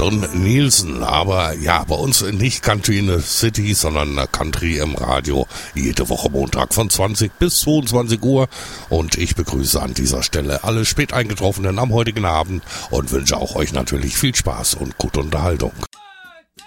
Don Nielsen. Aber ja, bei uns nicht Country in the City, sondern Country im Radio. Jede Woche Montag von 20 bis 22 Uhr. Und ich begrüße an dieser Stelle alle spät Eingetroffenen am heutigen Abend und wünsche auch euch natürlich viel Spaß und gute Unterhaltung.